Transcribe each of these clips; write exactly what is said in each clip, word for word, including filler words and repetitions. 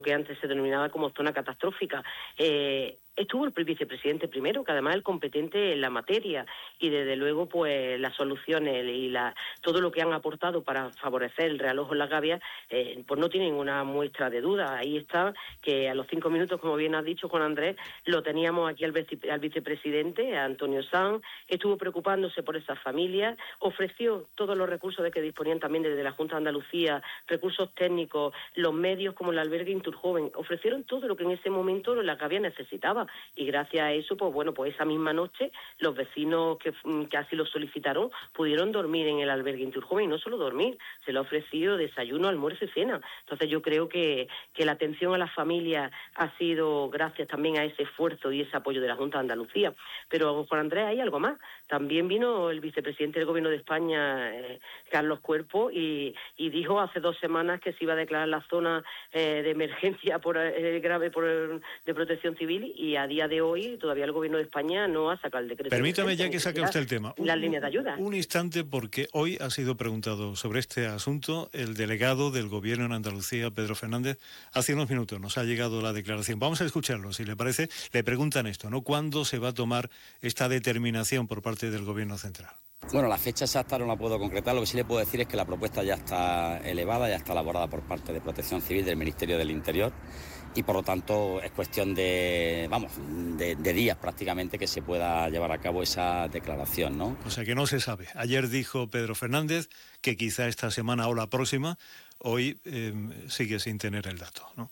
que antes se denominaba como zona catastrófica. Eh, Estuvo el vicepresidente primero, que además es el competente en la materia, y desde luego pues las soluciones y la, todo lo que han aportado para favorecer el realojo en la Gavia, eh, pues no tiene ninguna muestra de duda. Ahí está, que a los cinco minutos, como bien has dicho Juan Andrés, lo teníamos aquí al, vice, al vicepresidente, a Antonio Sanz, estuvo preocupándose por esas familias, ofreció todos los recursos de que disponían también desde la Junta de Andalucía, recursos técnicos, los medios como el albergue Inturjoven, ofrecieron todo lo que en ese momento la Gavia necesitaba. Y gracias a eso, pues bueno, pues esa misma noche los vecinos que, que así lo solicitaron pudieron dormir en el albergue Inturjoven, y no solo dormir, se le ha ofrecido desayuno, almuerzo y cena. Entonces yo creo que, que la atención a las familias ha sido gracias también a ese esfuerzo y ese apoyo de la Junta de Andalucía. Pero Juan Andrés, hay algo más. También vino el vicepresidente del Gobierno de España, eh, Carlos Cuerpo, y, y dijo hace dos semanas que se iba a declarar la zona eh, de emergencia por eh, grave por, de protección civil, y a día de hoy todavía el Gobierno de España no ha sacado el decreto. Permítame ya que saque usted el tema. Las líneas de ayuda. Un instante, porque hoy ha sido preguntado sobre este asunto el delegado del Gobierno en Andalucía, Pedro Fernández. Hace unos minutos nos ha llegado la declaración. Vamos a escucharlo, si le parece. Le preguntan esto, ¿no? ¿Cuándo se va a tomar esta determinación por parte del Gobierno central? Bueno, la fecha exacta no la puedo concretar. Lo que sí le puedo decir es que la propuesta ya está elevada, ya está elaborada por parte de Protección Civil del Ministerio del Interior, y por lo tanto es cuestión de, vamos, de, de días prácticamente que se pueda llevar a cabo esa declaración, ¿no? O sea que no se sabe. Ayer dijo Pedro Fernández que quizá esta semana o la próxima. Hoy eh, sigue sin tener el dato, ¿no?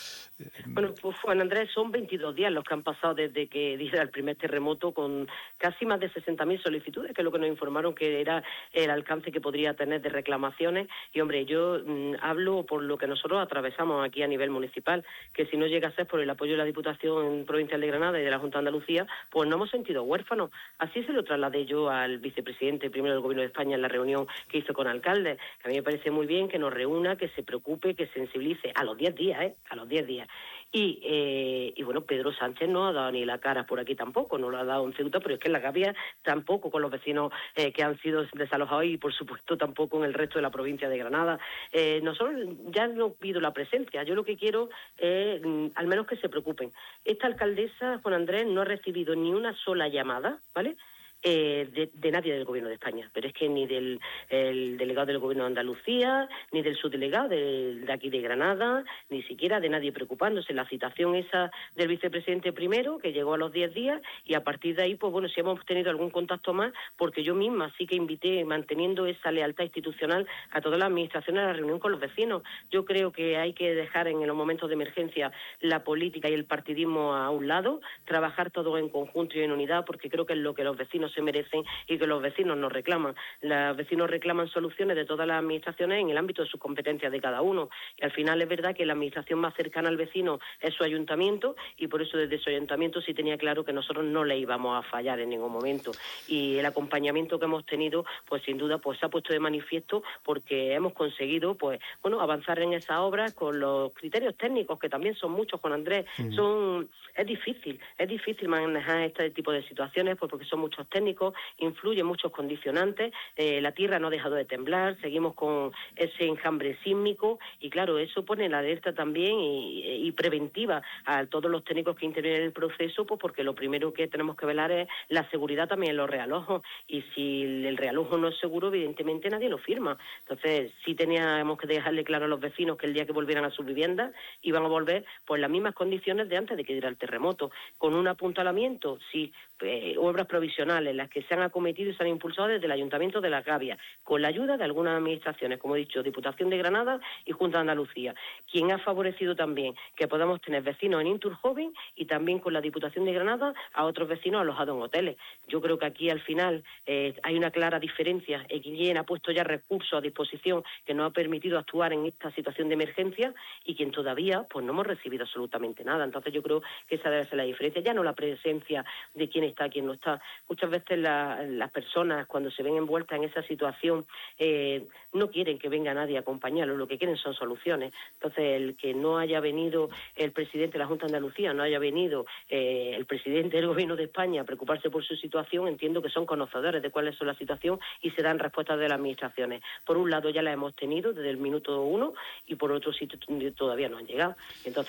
Bueno, pues Juan Andrés, son veintidós días los que han pasado desde que diera el primer terremoto, con casi más de sesenta mil solicitudes, que es lo que nos informaron que era el alcance que podría tener de reclamaciones. Y hombre, yo mmm, hablo por lo que nosotros atravesamos aquí a nivel municipal, que si no llega a ser por el apoyo de la Diputación Provincial de Granada y de la Junta de Andalucía, pues no hemos sentido huérfanos. Así se lo trasladé yo al vicepresidente primero del Gobierno de España en la reunión que hizo con alcaldes, que a mí me parece muy bien que nos reúna, que se preocupe, que sensibilice a los diez días, ¿eh? A los diez días. Y, eh, y bueno, Pedro Sánchez no ha dado ni la cara por aquí tampoco, no lo ha dado en Ceuta, pero es que en la Gavia tampoco, con los vecinos eh, que han sido desalojados, y por supuesto tampoco en el resto de la provincia de Granada. Eh, nosotros ya no pido la presencia, yo lo que quiero es mm, al menos que se preocupen. Esta alcaldesa, Juan Andrés, no ha recibido ni una sola llamada, ¿vale?, Eh, de, de nadie del Gobierno de España, pero es que ni del el delegado del Gobierno de Andalucía, ni del subdelegado de, de aquí de Granada, ni siquiera de nadie preocupándose. La citación esa del vicepresidente primero, que llegó a los diez días, y a partir de ahí, pues bueno, si hemos tenido algún contacto más, porque yo misma sí que invité, manteniendo esa lealtad institucional, a todas las administraciones a la reunión con los vecinos. Yo creo que hay que dejar en los momentos de emergencia la política y el partidismo a un lado, trabajar todos en conjunto y en unidad, porque creo que es lo que los vecinos se merecen y que los vecinos nos reclaman. Los vecinos reclaman soluciones de todas las administraciones en el ámbito de sus competencias de cada uno. Y al final es verdad que la administración más cercana al vecino es su ayuntamiento, y por eso desde su ayuntamiento sí tenía claro que nosotros no le íbamos a fallar en ningún momento. Y el acompañamiento que hemos tenido, pues sin duda, pues se ha puesto de manifiesto, porque hemos conseguido, pues bueno, avanzar en esas obras con los criterios técnicos, que también son muchos, Juan Andrés. Mm. Son, es difícil, es difícil manejar este tipo de situaciones, pues porque son muchos técnicos, influyen muchos condicionantes, eh, la tierra no ha dejado de temblar, seguimos con ese enjambre sísmico, y claro, eso pone la alerta también y, y preventiva a todos los técnicos que intervienen en el proceso, pues porque lo primero que tenemos que velar es la seguridad también en los realojos, y si el realojo no es seguro, evidentemente nadie lo firma. Entonces sí teníamos que dejarle claro a los vecinos que el día que volvieran a sus viviendas iban a volver pues las mismas condiciones de antes de que diera el terremoto, con un apuntalamiento, sí, eh, obras provisionales, las que se han acometido y se han impulsado desde el Ayuntamiento de La Gavia, con la ayuda de algunas administraciones, como he dicho, Diputación de Granada y Junta de Andalucía, quien ha favorecido también que podamos tener vecinos en Inturjoven, y también con la Diputación de Granada a otros vecinos alojados en hoteles. Yo creo que aquí al final eh, hay una clara diferencia. Quien ha puesto ya recursos a disposición que nos ha permitido actuar en esta situación de emergencia, y quien todavía pues no hemos recibido absolutamente nada. Entonces yo creo que esa debe ser la diferencia, ya no la presencia de quién está, quién no está. Muchas veces la, las personas, cuando se ven envueltas en esa situación, eh, no quieren que venga nadie a acompañarlos, lo que quieren son soluciones. Entonces el que no haya venido el presidente de la Junta de Andalucía, no haya venido eh, el presidente del Gobierno de España a preocuparse por su situación, entiendo que son conocedores de cuál es la situación y se dan respuestas de las administraciones. Por un lado ya las hemos tenido desde el minuto uno, y por otro sitio todavía no han llegado. Entonces